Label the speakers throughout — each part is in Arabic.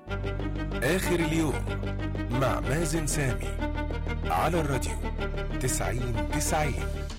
Speaker 1: آخر اليوم مع مازن سامي على الراديو 90-90.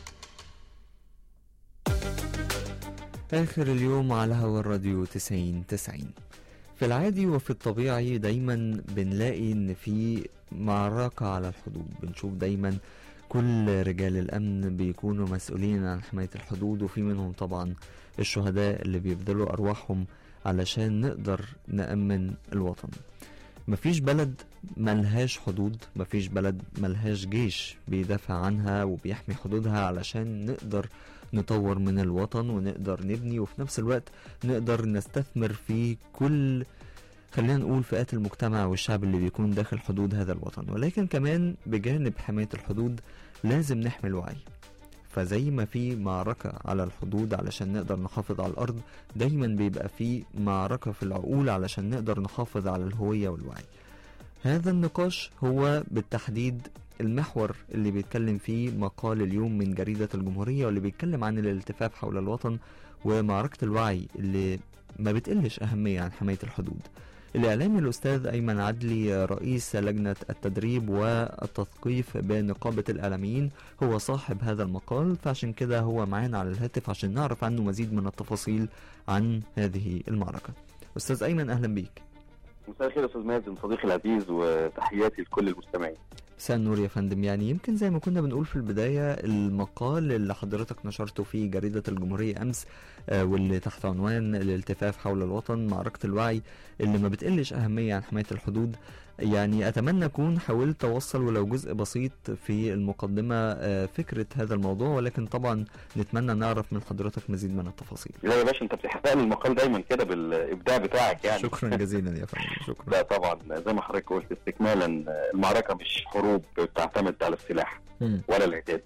Speaker 2: آخر اليوم على هوا الراديو 90-90. في العادي وفي الطبيعي دايما بنلاقي ان في معركة على الحدود، بنشوف دايما كل رجال الأمن بيكونوا مسؤولين عن حماية الحدود، وفي منهم طبعا الشهداء اللي بيبذلوا أرواحهم علشان نقدر نأمن الوطن. مفيش بلد ملهاش حدود، مفيش بلد ملهاش جيش بيدافع عنها وبيحمي حدودها علشان نقدر نطور من الوطن ونقدر نبني، وفي نفس الوقت نقدر نستثمر في كل، خلينا نقول، فئات المجتمع والشعب اللي بيكون داخل حدود هذا الوطن. ولكن كمان بجانب حماية الحدود لازم نحمي الوعي. فزي ما في معركة على الحدود علشان نقدر نحافظ على الأرض، دايما بيبقى في معركة في العقول علشان نقدر نحافظ على الهوية والوعي. هذا النقاش هو بالتحديد المحور اللي بيتكلم فيه مقال اليوم من جريدة الجمهورية، واللي بيتكلم عن الالتفاف حول الوطن ومعركة الوعي اللي ما بتقلش أهمية عن حماية الحدود. الإعلامي الأستاذ أيمن عدلي رئيس لجنة التدريب والتثقيف بنقابة الإعلاميين هو صاحب هذا المقال، فعشان كده هو معانا على الهاتف عشان نعرف عنه مزيد من التفاصيل عن هذه المعركة. أستاذ أيمن، أهلا بيك.
Speaker 3: مساء الخير أستاذ مازن صديقي العزيز، وتحياتي لكل المستمعين.
Speaker 2: مساء النور يا فندم. يعني يمكن زي ما كنا بنقول في البداية، المقال اللي حضرتك نشرته في جريدة الجمهورية أمس واللي تحت عنوان الالتفاف حول الوطن، معركة الوعي اللي ما بتقلش أهمية عن حماية الحدود، يعني أتمنى أكون حاولت أوصل ولو جزء بسيط في المقدمة فكرة هذا الموضوع، ولكن طبعا نتمنى نعرف من حضرتك مزيد من التفاصيل.
Speaker 3: لا يا باشا، أنت بتحرق لي المقال دايما كده بالإبداع بتاعك يعني.
Speaker 2: شكرا جزيلا يا فندم. شكرا.
Speaker 3: لا طبعا، زي ما حضرتك قلت استكمالا، المعركة مش حروب بتعتمد على السلاح ولا العتاد،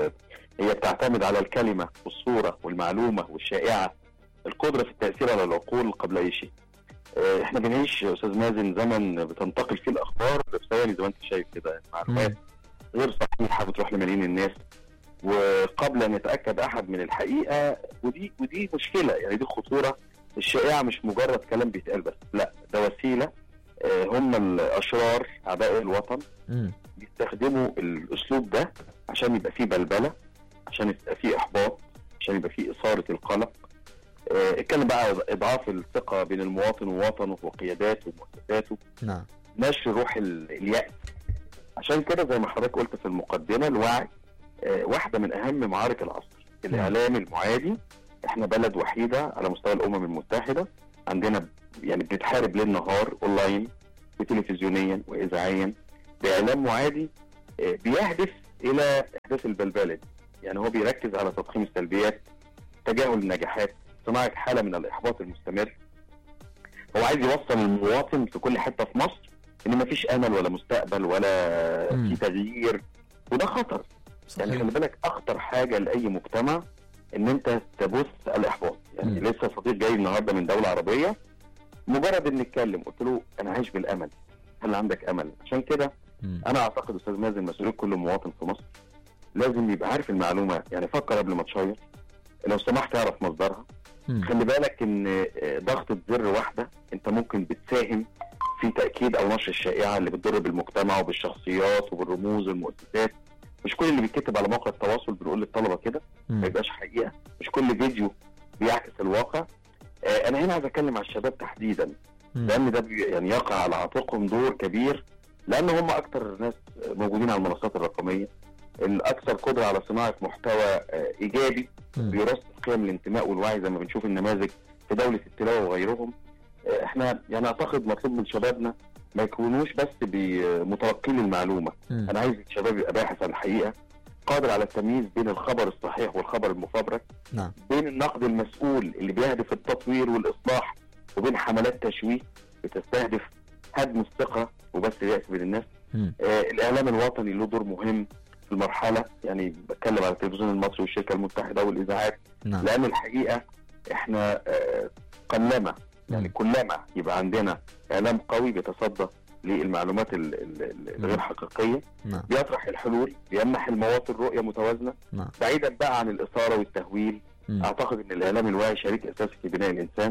Speaker 3: هي بتعتمد على الكلمة والصورة والمعلومة والشائعة، القدرة في التأثير على العقول قبل أي شيء. احنا بنعيش يا استاذ مازن زمن بتنتقل فيه الاخبار بثواني، زي ما انت شايف كده، معلومات غير صحيحه بتروح لملايين الناس، وقبل ان يتاكد احد من الحقيقه، ودي مشكله، يعني دي خطوره. الشائعه مش مجرد كلام بيتقال بس، لا ده وسيله. هم الاشرار اعداء الوطن بيستخدموا الاسلوب ده عشان يبقى فيه بلبله، عشان يبقى فيه احباط، عشان يبقى فيه اثاره القلق. اتكلم بقى اضعاف الثقه بين المواطن ووطنه وقياداته ومؤسساته.
Speaker 2: نعم.
Speaker 3: نشر روح اليأس. عشان كده زي ما حضرتك قلت في المقدمه، الوعي واحده من اهم معارك العصر. الاعلام المعادي، احنا بلد وحيده على مستوى الامم المتحده، عندنا يعني بنتحارب ليل نهار اونلاين وتلفزيونيا واذاعيا باعلام معادي بيهدف الى احداث البلبله. يعني هو بيركز على تضخيم السلبيات، تجاهل النجاحات، صناعة حالة من الإحباط المستمر. هو عايز يوصل المواطن في كل حتة في مصر إن مفيش أمل ولا مستقبل ولا في تغيير، وده خطر. صحيح. يعني خلي بالك، أخطر حاجة لأي مجتمع إن أنت تبث الإحباط. يعني لسه صديق جاي النهاردة من دولة عربية، مجرد إن نتكلم قلت له أنا عايش بالأمل، هل عندك أمل؟ عشان كده أنا أعتقد أستاذ مازن مسؤولية كل مواطن في مصر لازم يبقى عارف المعلومة. يعني فكر قبل ما تشير، لو سمحت تعرف مصدرها. خلي بالك ان ضغطة زر واحدة انت ممكن بتساهم في تأكيد او نشر الشائعة اللي بتضر بالمجتمع وبالشخصيات وبالرموز والمؤسسات. مش كل اللي بيتكتب على موقع التواصل بنقول للطلبة كده ما يبقاش حقيقة، مش كل فيديو بيعكس الواقع. انا هنا عايز اتكلم على الشباب تحديدا، لان ده يعني يقع على عاتقهم دور كبير، لان هم اكتر ناس موجودين على المنصات الرقمية، الاكثر قدرة على صناعة محتوى ايجابي بيرسخ قيم الانتماء والوعي، زي ما بنشوف النماذج في دولة التلاوة وغيرهم. احنا يعني اعتقد مطلوب من شبابنا ما يكونوش بس بمتلقين المعلومة. انا عايز الشباب يبقى باحث عن الحقيقة، قادر على التمييز بين الخبر الصحيح والخبر المفبرك، بين النقد المسؤول اللي بيهدف التطوير والإصلاح، وبين حملات تشويه بتستهدف هدم الثقة وبس اليأس بين الناس. الإعلام الوطني له دور مهم في المرحلة، يعني بتكلم على التلفزيون المصري والشركة المتحدة والإذاعات. لأن الحقيقة احنا قلما يعني كلما يبقى عندنا إعلام قوي بيتصدى للمعلومات الغير حقيقية، بيطرح الحلول، بيمنح المواطن رؤية متوازنة بعيدا بقى عن الإثارة والتهويل. أعتقد أن الإعلام الواعي شريك أساسي في بناء الإنسان،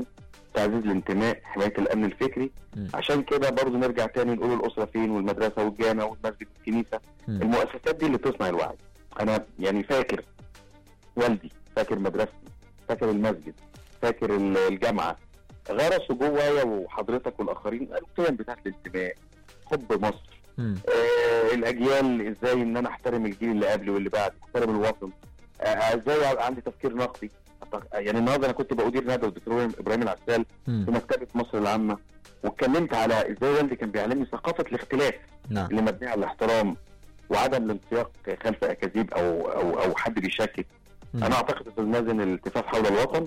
Speaker 3: تعزيز الانتماء، حمايه الامن الفكري. عشان كده برضو نرجع تاني نقول الاسره فين، والمدرسه والجامع والمسجد والكنيسه، المؤسسات دي اللي تصنع الوعي. انا يعني فاكر والدي، فاكر مدرستي، فاكر المسجد، فاكر الجامعه، غرسوا جوايا وحضرتك والاخرين القيم بتاعت الانتماء، حب مصر. الاجيال ازاي ان انا احترم الجيل اللي قبلي واللي بعد، احترم الوطن، ازاي عندي تفكير نقدي. يعني النهارده انا كنت بأدير ندوه الدكتور ابراهيم العسال في مكتبه مصر العامه، واتكلمت على ازاي والدي كان بيعلمني ثقافه الاختلاف اللي مبنيه على الاحترام وعدم الانسياق خلف اكاذيب او حد بيشكك. انا اعتقد استاذ مازن الالتفاف حول الوطن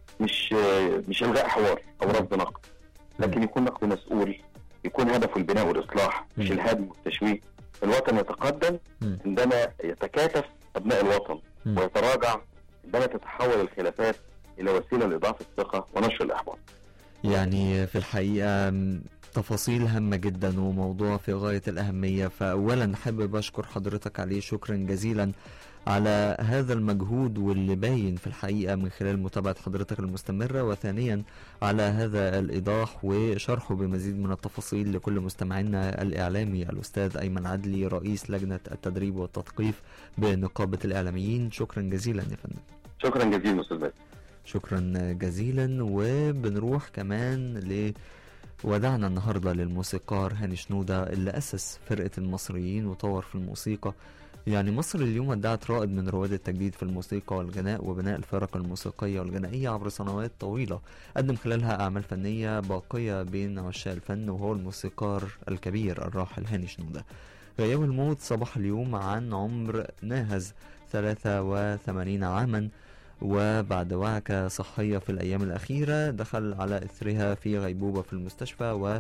Speaker 3: مش الغاء حوار او رفض نقد، لكن يكون نقد مسؤول، يكون هدفه البناء والاصلاح مش الهدم والتشويه. الوطن يتقدم عندما يتكاتف ابناء الوطن، ويتراجع عندما تتحول الخلافات الى وسيله لاضعاف الثقه ونشر الاحباط.
Speaker 2: يعني في الحقيقه تفاصيل هامة جدا وموضوع في غاية الأهمية. فأولا حابب أشكر حضرتك عليه شكرا جزيلا على هذا المجهود واللي باين في الحقيقة من خلال متابعة حضرتك المستمرة، وثانيا على هذا الإيضاح وشرحه بمزيد من التفاصيل لكل مستمعينا الإعلامي الأستاذ أيمن عدلي رئيس لجنة التدريب والتثقيف بنقابة الإعلاميين. شكرا جزيلا يا فندم.
Speaker 3: شكرا جزيلا أستاذ باسم.
Speaker 2: شكرا جزيلا. وبنروح كمان ودعنا النهاردة للموسيقار هاني شنودة اللي أسس فرقة المصريين وطور في الموسيقى. يعني مصر اليوم ودعت رائد من رواد التجديد في الموسيقى والغناء وبناء الفرق الموسيقية والغنائية عبر سنوات طويلة قدم خلالها أعمال فنية باقية بين عشاق الفن، وهو الموسيقار الكبير الراحل هاني شنودة. غياب الموت صباح اليوم عن عمر ناهز 83 عاما، وبعد وعكة صحية في الأيام الأخيرة دخل على إثرها في غيبوبة في المستشفى. و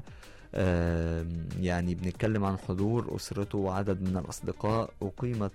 Speaker 2: يعني بنتكلم عن حضور أسرته وعدد من الأصدقاء، وقيمة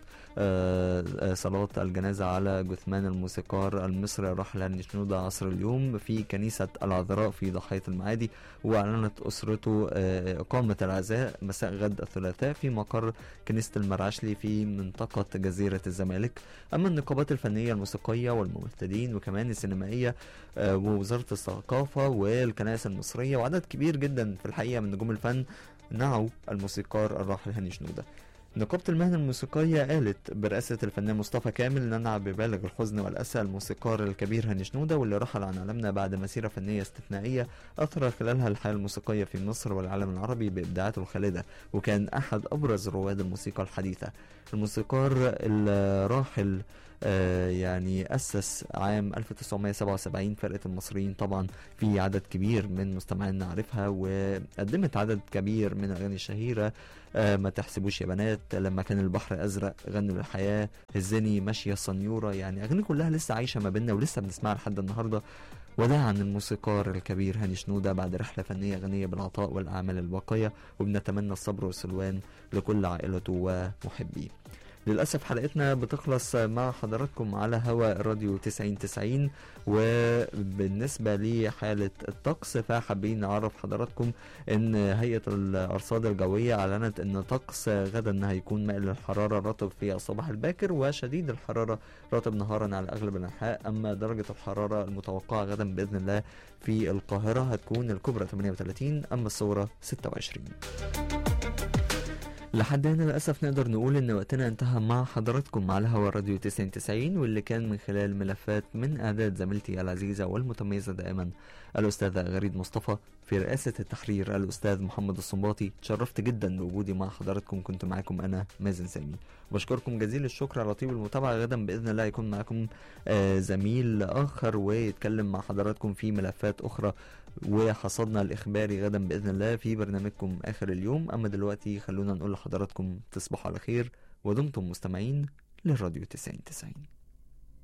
Speaker 2: صلاة الجنازة على جثمان الموسيقار المصري الراحل هاني شنودة عصر اليوم في كنيسة العذراء في ضحية المعادي. وأعلنت أسرته إقامة العزاء مساء غد الثلاثاء في مقر كنيسة المرعشلي في منطقة جزيرة الزمالك. أما النقابات الفنية الموسيقية والممثلين وكمان السينمائية ووزارة الثقافة والكنائس المصرية وعدد كبير جدا في الحقيقة من نجوم الفن نعوا الموسيقار الراحل هاني شنودة. نقابة المهنة الموسيقية قالت برئاسة الفنان مصطفى كامل ننعى ببالغ الحزن والأسى الموسيقار الكبير هاني شنودة، واللي رحل عن عالمنا بعد مسيرة فنية استثنائية أثر خلالها الحياة الموسيقية في مصر والعالم العربي بإبداعاته الخالدة، وكان أحد أبرز رواد الموسيقى الحديثة. الموسيقار الراحل يعني أسس عام 1977 فرقة المصريين، طبعا في عدد كبير من مستمعينا عارفها، وقدمت عدد كبير من الأغاني الشهيرة. ما تحسبوش يا بنات، لما كان البحر أزرق، غنوا للحياة، هزني، ماشية الصنيورة، يعني أغاني كلها لسه عايشة ما بيننا ولسه بنسمعها لحد النهاردة. وداعا الموسيقار الكبير هاني شنودة بعد رحلة فنية غنية بالعطاء والأعمال الباقية، وبنتمنى الصبر والسلوان لكل عائلته ومحبيه. للأسف حلقتنا بتخلص مع حضراتكم على هواء الراديو 90-90. وبالنسبة لحالة الطقس فحابين نعرف حضراتكم ان هيئة الأرصاد الجوية اعلنت ان طقس غدا هيكون مائل للحرارة رطب في الصباح الباكر وشديد الحرارة رطب نهارا على اغلب الانحاء. اما درجة الحرارة المتوقعة غدا بإذن الله في القاهرة هتكون الكبرى 38 اما الصغرى 26. لحد هنا للأسف نقدر نقول إن وقتنا انتهى مع حضراتكم على هوا راديو 90-90، واللي كان من خلال ملفات من إعداد زميلتي العزيزة والمتميزة دائما الأستاذة غريد مصطفى، في رئاسة التحرير الأستاذ محمد الصنباطي. تشرفت جدا بوجودي مع حضراتكم، كنت معاكم أنا مازن سامي. بشكركم جزيل الشكر على طيب المتابعة. غدا بإذن الله يكون معكم زميل آخر ويتكلم مع حضراتكم في ملفات أخرى وحصدنا الإخباري غدا بإذن الله في برنامجكم آخر اليوم. أما دلوقتي خلونا نقول لحضراتكم تصبحوا على خير ودمتم مستمعين للراديو 90-90.